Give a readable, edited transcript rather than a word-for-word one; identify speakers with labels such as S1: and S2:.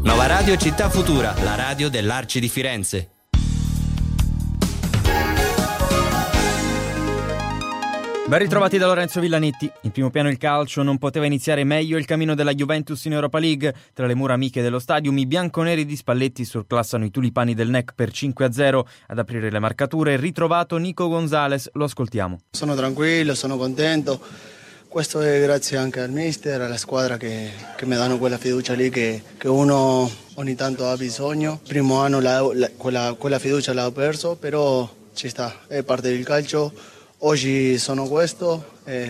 S1: Nuova Radio Città Futura, la radio dell'Arci di Firenze.
S2: Ben ritrovati da Lorenzo Villanetti. In primo piano il calcio. Non poteva iniziare meglio il cammino della Juventus in Europa League. Tra le mura amiche dello stadium, i bianconeri di Spalletti surclassano i tulipani del NEC per 5-0. Ad aprire le marcature ritrovato Nico Gonzalez. Lo ascoltiamo.
S3: Sono tranquillo, sono contento. Questo è grazie anche al mister, alla squadra che mi danno quella fiducia lì che uno ogni tanto ha bisogno. Il primo anno quella fiducia l'ho perso, però ci sta, è parte del calcio. Oggi sono questo,